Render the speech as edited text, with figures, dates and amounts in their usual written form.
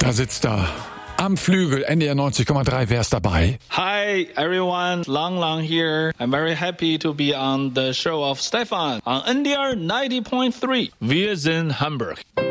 Walker sitzt da. Am Flügel, NDR 90,3, wer ist dabei? Hi everyone, Lang here. I'm very happy to be on the show of Stefan on NDR 90.3. Wir sind Hamburg.